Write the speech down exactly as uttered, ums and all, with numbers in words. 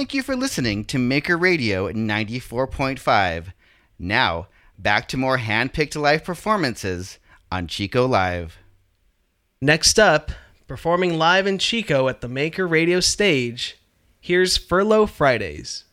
thank you for listening to Maker Radio ninety-four point five. Now, back to more hand-picked live performances on Chico Live. Next up, performing live in Chico at the Maker Radio stage, here's Furlough Fridays.